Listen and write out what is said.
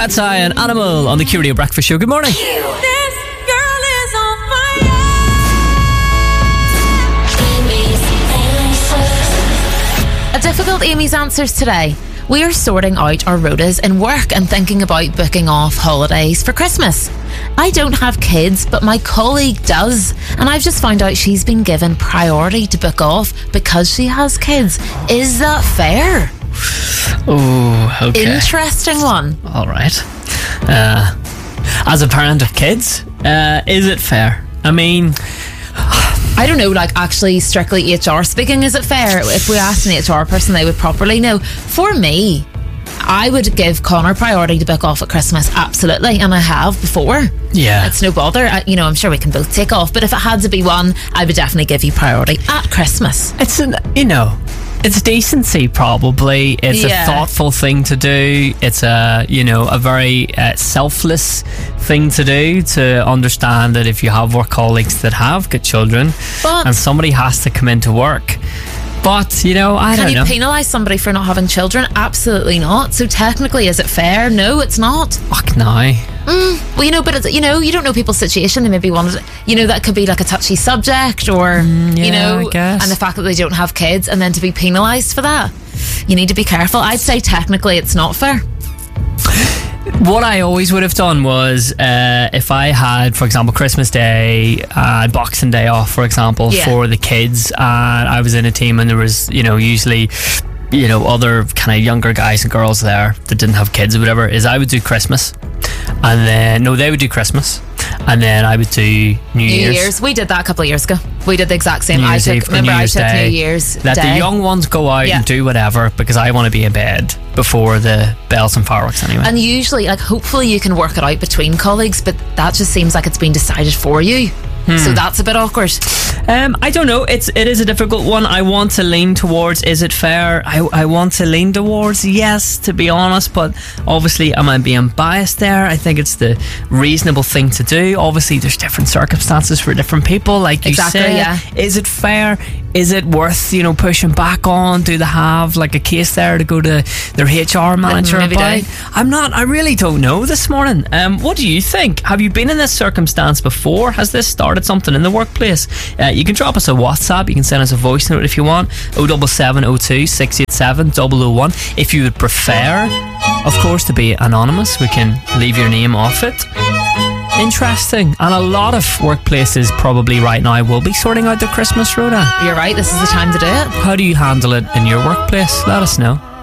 That's an Animal on the Q Radio Breakfast Show. Good morning. This girl is on fire. A difficult Amy's Answers today. We are sorting out our rotas in work and thinking about booking off holidays for Christmas. I don't have kids, but my colleague does, and I've just found out she's been given priority to book off because she has kids. Is that fair? Oh, okay. Interesting one. All right. As a parent of kids, is it fair? I mean, I don't know, like actually strictly HR speaking, is it fair? If we asked an HR person, they would properly know. For me, I would give Connor priority to book off at Christmas, absolutely, and I have before. Yeah. It's no bother. I'm sure we can both take off, but if it had to be one, I would definitely give you priority at Christmas. It's decency, probably. It's a thoughtful thing to do. It's a very selfless thing to do, to understand that if you have work colleagues that have got children and somebody has to come into work. But, I don't know. Can you penalise somebody for not having children? Absolutely not. So technically, is it fair? No, it's not. Fuck no. Well, but it's, you don't know people's situation. They maybe wanted, that could be like a touchy subject, or I guess. And the fact that they don't have kids, and then to be penalised for that, you need to be careful. I'd say technically it's not fair. What I always would have done was, if I had, for example, Christmas Day and Boxing Day off, for example, for the kids, and I was in a team and there was, usually, other kind of younger guys and girls there that didn't have kids or whatever, is I would do Christmas. And then, they would do Christmas. And then I would do New Year's. We did that a couple of years ago. We did the exact same. I took New Year's Let Day. the young ones go out and do whatever, because I want to be in bed before the bells and fireworks anyway. And usually, hopefully you can work it out between colleagues, but that just seems like it's been decided for you. So that's a bit awkward. I don't know. It is a difficult one. I want to lean towards, is it fair? I want to lean towards yes, to be honest, but obviously am I being biased there? I think it's the reasonable thing to do. Obviously there's different circumstances for different people, like you said. Is it fair? Is it worth, pushing back on? Do they have like a case there to go to their HR manager about? I really don't know this morning. What do you think? Have you been in this circumstance before? Has this started something in the workplace? You can drop us a WhatsApp. You can send us a voice note if you want. 07702 687 001. If you would prefer, of course, to be anonymous, we can leave your name off it. Interesting. And a lot of workplaces probably right now will be sorting out their Christmas rota. You're right, this is the time to do it. How do you handle it in your workplace? Let us know.